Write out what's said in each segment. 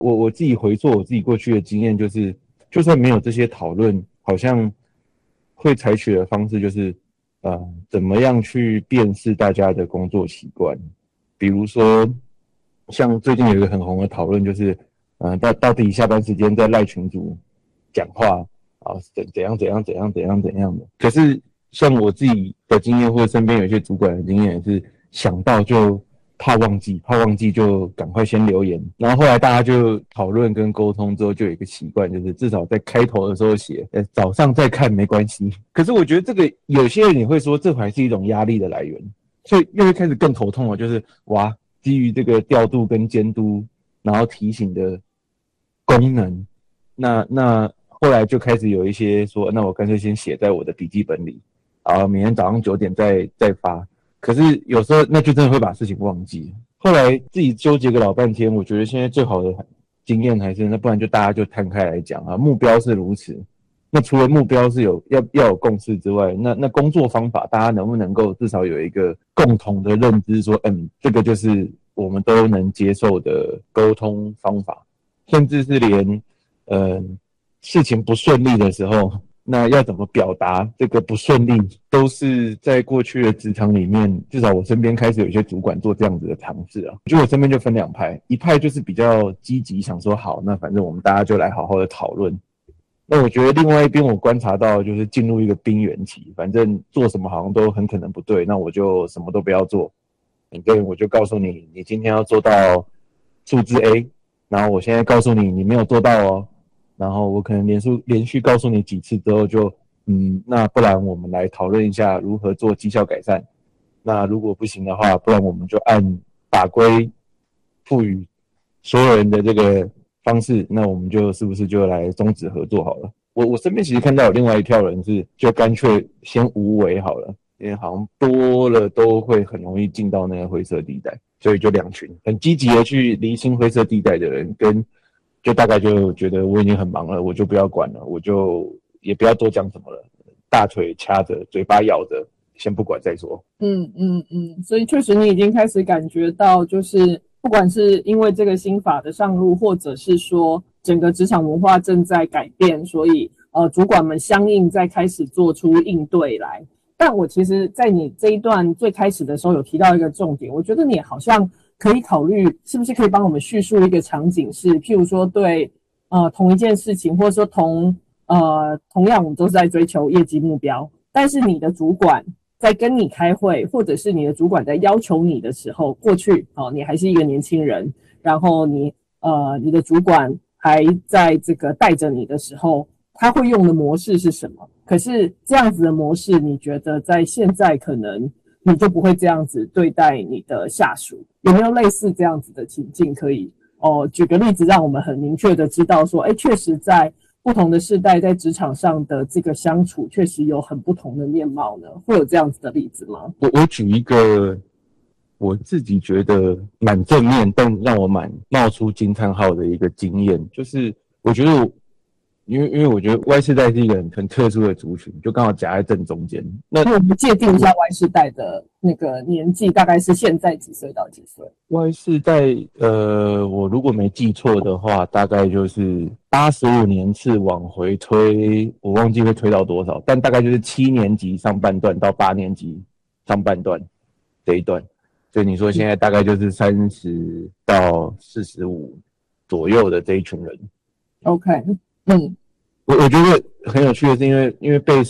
我自己回溯我自己过去的经验，就是就算没有这些讨论，好像会采取的方式就是怎么样去辨识大家的工作习惯。比如说像最近有一个很红的讨论，就是到底下班时间在赖群组讲话啊怎样怎样怎样怎样怎样的。可是像我自己的经验，或者身边有一些主管的经验，也是想到就怕忘记就赶快先留言。然后后来大家就讨论跟沟通之后，就有一个习惯，就是至少在开头的时候写，早上再看没关系。可是我觉得这个有些人也会说，这还是一种压力的来源，所以又会开始更头痛了，就是哇，基于这个调度跟监督，然后提醒的功能，那后来就开始有一些说，那我干脆先写在我的笔记本里，然后明天早上9点再发。可是有时候那就真的会把事情忘记。后来自己纠结个老半天，我觉得现在最好的经验还是，那不然就大家就摊开来讲啊，目标是如此。那除了目标是要有共识之外，那工作方法大家能不能够至少有一个共同的认知说，这个就是我们都能接受的沟通方法，甚至是连事情不顺利的时候，那要怎么表达这个不顺利，都是在过去的职场里面，至少我身边开始有一些主管做这样子的尝试啊。就我身边就分两派，一派就是比较积极，想说好，那反正我们大家就来好好的讨论。那我觉得另外一边我观察到就是进入一个冰原期，反正做什么好像都很可能不对，那我就什么都不要做。反正我就告诉你，你今天要做到数字 A， 然后我现在告诉你，你没有做到哦。然后我可能连续告诉你几次之后就，那不然我们来讨论一下如何做绩效改善。那如果不行的话，不然我们就按法规赋予所有人的这个方式，那我们就是不是就来终止合作好了？我身边其实看到有另外一票人是就干脆先无为好了，因为好像多了都会很容易进到那个灰色地带，所以就两群很积极的去厘清灰色地带的人，跟就大概就觉得我已经很忙了，我就不要管了，我就也不要多讲什么了，大腿掐着，嘴巴咬着，先不管再说。 所以确实你已经开始感觉到，就是不管是因为这个新法的上路，或者是说整个职场文化正在改变，所以主管们相应在开始做出应对来。但我其实在你这一段最开始的时候有提到一个重点，我觉得你好像可以考虑是不是可以帮我们叙述一个场景，是譬如说对同一件事情，或者说同样我们都是在追求业绩目标，但是你的主管在跟你开会，或者是你的主管在要求你的时候，过去你还是一个年轻人，然后你的主管还在这个带着你的时候，他会用的模式是什么？可是这样子的模式，你觉得在现在可能你就不会这样子对待你的下属？有没有类似这样子的情境可以举个例子，让我们很明确的知道说，确实在不同的世代在职场上的这个相处，确实有很不同的面貌呢？会有这样子的例子吗？ 我举一个我自己觉得蛮正面，但让我蛮冒出惊叹号的一个经验，就是我觉得因为我觉得 Y 世代是一个很特殊的族群，就刚好夹在正中间。那我们界定一下 Y 世代的那个年纪，大概是现在几岁到几岁 Y 世代，我如果没记错的话，大概就是85年次往回推，我忘记会推到多少，但大概就是7年级上半段到8年级上半段这一段。所以你说现在大概就是30到45左右的这一群人。 OK， 我觉得很有趣的是，因为被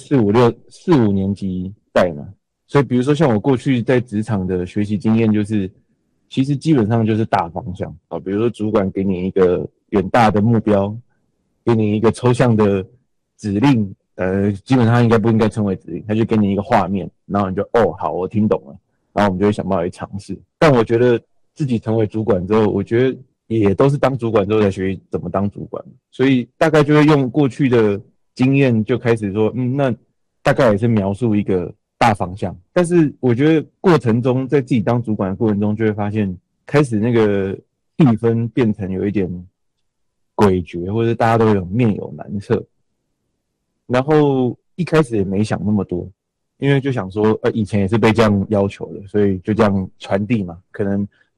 4、5年级带嘛，所以比如说像我过去在职场的学习经验，就是其实基本上就是大方向啊，比如说主管给你一个远大的目标，给你一个抽象的指令，基本上应该不应该称为指令，他就给你一个画面，然后你就好，我听懂了，然后我们就会想办法去尝试。但我觉得自己成为主管之后，我觉得也都是当主管之后才学习怎么当主管，所以大概就会用过去的经验就开始说，那大概也是描述一个大方向。但是我觉得过程中，在自己当主管的过程中，就会发现开始那个气氛变成有一点诡谲，或者大家都有面有难色。然后一开始也没想那么多，因为就想说，以前也是被这样要求的，所以就这样传递嘛，可能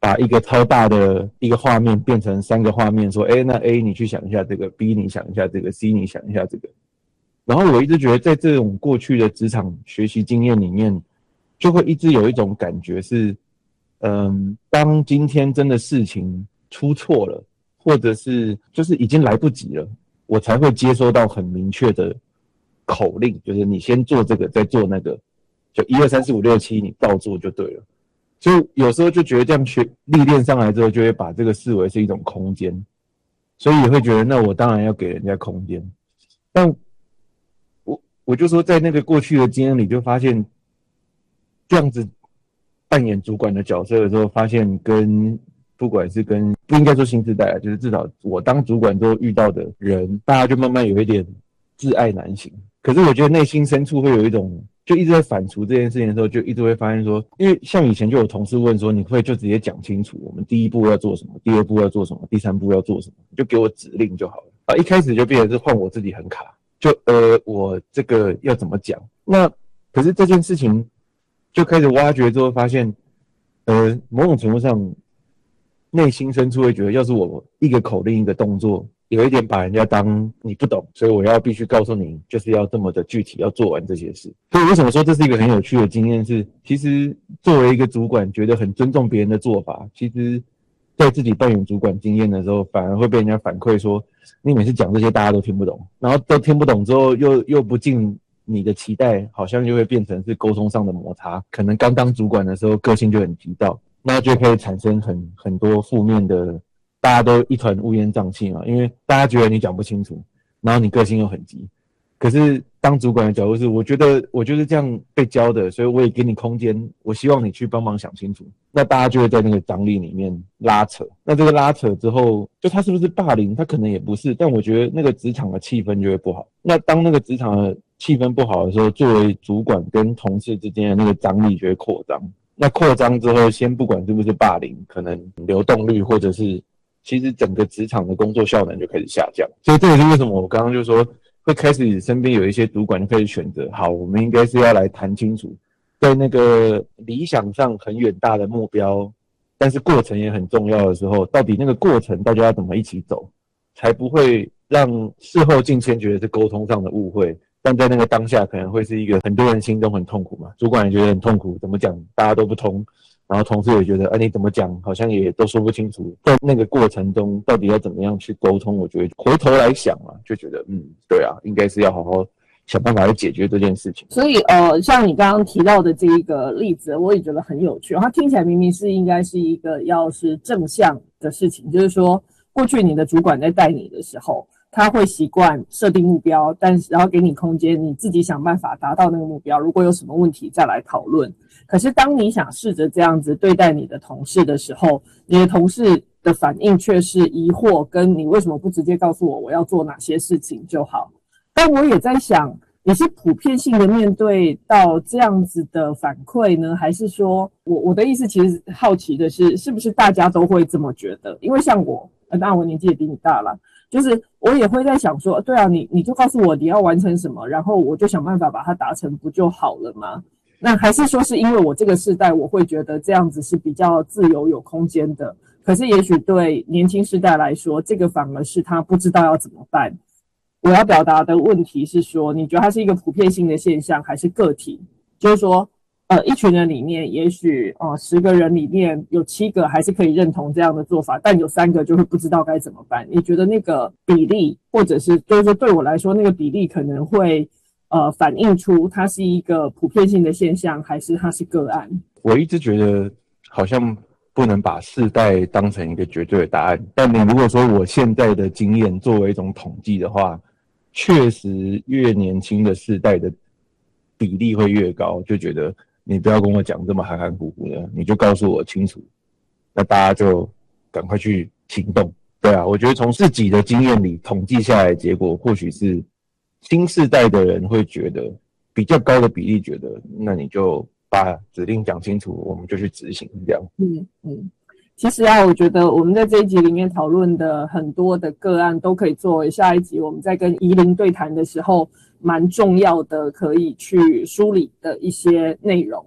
把一个超大的一个画面变成3个画面，说那 A 你去想一下这个， B 你想一下这个， C 你想一下这个。然后我一直觉得在这种过去的职场学习经验里面，就会一直有一种感觉是当今天真的事情出错了，或者是就是已经来不及了，我才会接收到很明确的口令，就是你先做这个再做那个，就1 2 3 4 5 6 7你照做就对了。所以有时候就觉得这样历练上来之后，就会把这个视为是一种空间，所以也会觉得那我当然要给人家空间。但我就说在那个过去的经验里就发现，这样子扮演主管的角色的时候，发现不管是跟不应该说新世代就是至少我当主管之后遇到的人，大家就慢慢有一点自爱难行。可是我觉得内心深处会有一种，就一直在反刍这件事情的时候，就一直会发现说，因为像以前就有同事问说，你会就直接讲清楚，我们第1步要做什么，第2步要做什么，第3步要做什么，你就给我指令就好了。一开始就变成是换我自己很卡，就我这个要怎么讲？那可是这件事情就开始挖掘之后，发现某种程度上，内心深处会觉得，要是我一个口令一个动作，有一点把人家当你不懂，所以我要必须告诉你，就是要这么的具体，要做完这些事。所以为什么说这是一个很有趣的经验是，其实作为一个主管，觉得很尊重别人的做法，其实在自己扮演主管经验的时候，反而会被人家反馈说，你每次讲这些大家都听不懂，然后都听不懂之后又不尽你的期待，好像就会变成是沟通上的摩擦。可能刚当主管的时候个性就很急躁，那就可以产生很多负面的，大家都一团乌烟瘴气嘛，因为大家觉得你讲不清楚，然后你个性又很急。可是当主管的角度是，我觉得我就是这样被教的，所以我也给你空间，我希望你去帮忙想清楚。那大家就会在那个张力里面拉扯，那这个拉扯之后，就他是不是霸凌，他可能也不是，但我觉得那个职场的气氛就会不好。那当那个职场的气氛不好的时候，作为主管跟同事之间的那个张力就会扩张。那扩张之后，先不管是不是霸凌，可能流动率或者是其实整个职场的工作效能就开始下降。所以这也是为什么我刚刚就说会开始身边有一些主管就开始选择，好，我们应该是要来谈清楚，在那个理想上很远大的目标，但是过程也很重要的时候，到底那个过程大家要怎么一起走，才不会让事后进先觉得是沟通上的误会，但在那个当下可能会是一个很多人心中很痛苦嘛，主管也觉得很痛苦，怎么讲大家都不通，然后同事也觉得你怎么讲好像也都说不清楚，在那个过程中到底要怎么样去沟通，我觉得回头来想啊，就觉得对啊，应该是要好好想办法来解决这件事情。 所以像你刚刚提到的这一个例子，我也觉得很有趣。它听起来明明是应该是一个要是正向的事情，就是说过去你的主管在带你的时候，他会习惯设定目标，然后给你空间，你自己想办法达到那个目标，如果有什么问题再来讨论。可是当你想试着这样子对待你的同事的时候，你的同事的反应却是疑惑，跟你为什么不直接告诉我要做哪些事情就好。但我也在想，你是普遍性的面对到这样子的反馈呢，还是说我的意思其实好奇的是，是不是大家都会这么觉得？因为像我，当然我年纪也比你大了，就是我也会在想说，对啊，你就告诉我你要完成什么，然后我就想办法把它达成，不就好了吗？那还是说是因为我这个世代，我会觉得这样子是比较自由有空间的，可是也许对年轻世代来说，这个反而是他不知道要怎么办。我要表达的问题是说，你觉得它是一个普遍性的现象，还是个体？就是说，一群人里面，也许10个人里面有7个还是可以认同这样的做法，但有3个就会不知道该怎么办。你觉得那个比例，或者是就是说对我来说，那个比例可能会反映出它是一个普遍性的现象，还是它是个案？ 我一直觉得好像不能把世代当成一个绝对的答案，但你如果说我现在的经验作为一种统计的话，确实越年轻的世代的比例会越高，就觉得你不要跟我讲这么含含糊糊的，你就告诉我清楚，那大家就赶快去行动。对啊，我觉得从自己的经验里统计下来的结果，或许是新世代的人会觉得比较高的比例觉得，那你就把指令讲清楚，我们就去执行这样。 其实啊，我觉得我们在这一集里面讨论的很多的个案，都可以作为下一集我们在跟宜玲对谈的时候蛮重要的，可以去梳理的一些内容齁。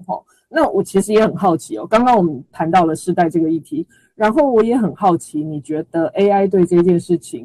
那我其实也很好奇哦，刚刚我们谈到了世代这个议题，然后我也很好奇，你觉得 AI 对这件事情